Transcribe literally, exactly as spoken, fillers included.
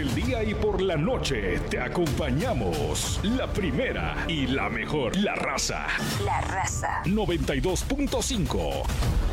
el día y por la noche te acompañamos. La primera y la mejor, La Raza. La Raza. noventa y dos punto cinco.